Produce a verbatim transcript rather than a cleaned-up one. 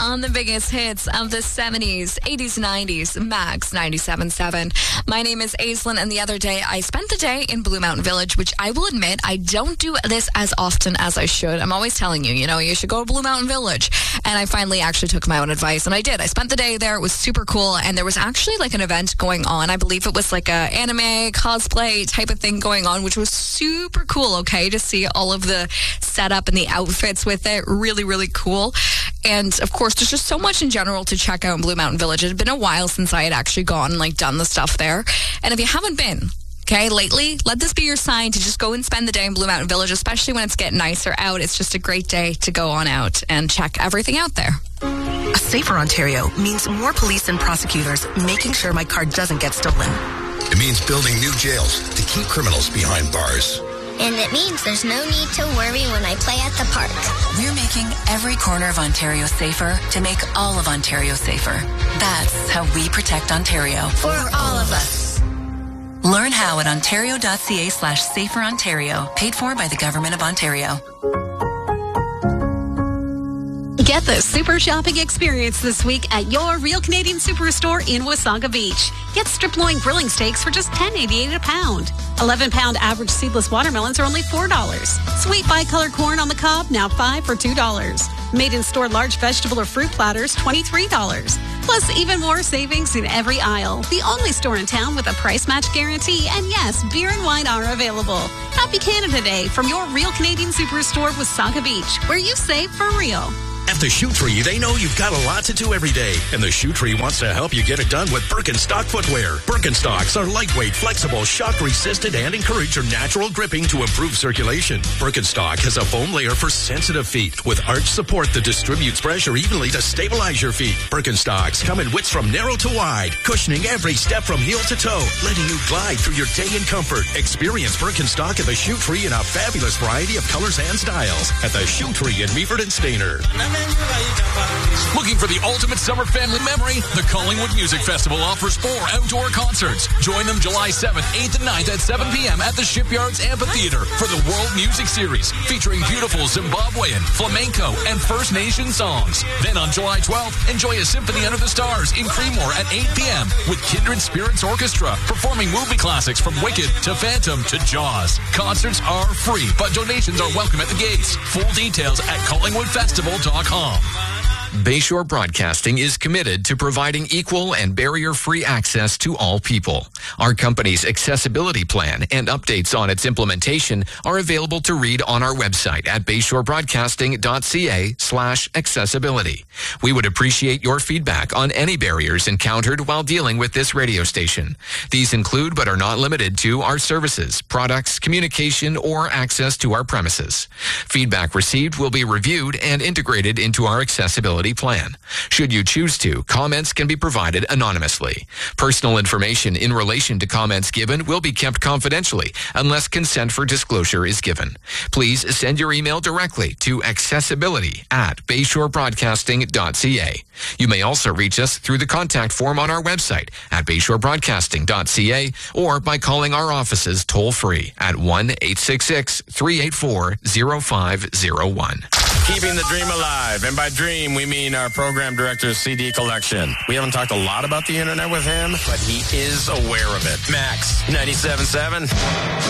on the biggest hits of the seventies, eighties, nineties, Max ninety-seven point seven. My name is Aislinn, and the other day I spent the day in Blue Mountain Village, which I will admit I don't do this as often as I should. I'm always telling you, you know, you should go to Blue Mountain Village. And I finally actually took my own advice, and I did. I spent the day there. It was super cool, and there was actually like an event going on. I believe it was like a anime cosplay type of thing going on, which was super cool, okay, to see all of the setup and the outfits with it. Really, really cool. And of course, there's just so much in general to check out in Blue Mountain Village. It had been a while since I had actually gone and like done the stuff there. And if you haven't been, okay, lately, let this be your sign to just go and spend the day in Blue Mountain Village, especially when it's getting nicer out. It's just a great day to go on out and check everything out there. A safer Ontario means more police and prosecutors making sure my car doesn't get stolen. It means building new jails to keep criminals behind bars. And it means there's no need to worry when I play at the park. We're making every corner of Ontario safer to make all of Ontario safer. That's how we protect Ontario. For all of us. Learn how at ontario.ca slash safer Ontario. Paid for by the Government of Ontario. Get the super shopping experience this week at your Real Canadian Superstore in Wasaga Beach. Get strip loin grilling steaks for just ten eighty-eight a pound. eleven pound average seedless watermelons are only four dollars. Sweet bicolor corn on the cob, now five for two dollars. Made in store large vegetable or fruit platters, twenty-three dollars. Plus even more savings in every aisle. The only store in town with a price match guarantee. And yes, beer and wine are available. Happy Canada Day from your Real Canadian Superstore Wasaga Beach, where you save for real. At the Shoe Tree, they know you've got a lot to do every day, and the Shoe Tree wants to help you get it done with Birkenstock footwear. Birkenstocks are lightweight, flexible, shock-resistant, and encourage your natural gripping to improve circulation. Birkenstock has a foam layer for sensitive feet with arch support that distributes pressure evenly to stabilize your feet. Birkenstocks come in widths from narrow to wide, cushioning every step from heel to toe, letting you glide through your day in comfort. Experience Birkenstock at the Shoe Tree in a fabulous variety of colors and styles at the Shoe Tree in Meaford and Stayner. Looking for the ultimate summer family memory? The Collingwood Music Festival offers four outdoor concerts. Join them July seventh, eighth, and ninth at seven p.m. at the Shipyards Amphitheater for the World Music Series, featuring beautiful Zimbabwean, flamenco, and First Nation songs. Then on July twelfth, enjoy a symphony under the stars in Creemore at eight p.m. with Kindred Spirits Orchestra, performing movie classics from Wicked to Phantom to Jaws. Concerts are free, but donations are welcome at the gates. Full details at collingwood festival dot com. Bayshore Broadcasting is committed to providing equal and barrier-free access to all people. Our company's accessibility plan and updates on its implementation are available to read on our website at bayshorebroadcasting.ca slash accessibility. We would appreciate your feedback on any barriers encountered while dealing with this radio station. These include, but are not limited to, our services, products, communication, or access to our premises. Feedback received will be reviewed and integrated into our accessibility plan. Should you choose to, comments can be provided anonymously. Personal information in relation to comments given will be kept confidentially unless consent for disclosure is given. Please send your email directly to accessibility at bayshorebroadcasting.ca. You may also reach us through the contact form on our website at bayshorebroadcasting.ca or by calling our offices toll-free at one eight six six, three eight four, zero five zero one. Keeping the dream alive. And by dream, we mean our program director's C D collection. We haven't talked a lot about the internet with him, but he is aware of it. Max, ninety-seven point seven.